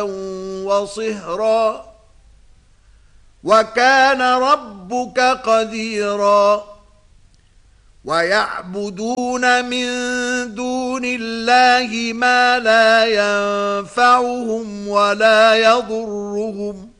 وصهرا وكان ربك قديرا ويعبدون من دون الله ما لا ينفعهم ولا يضرهم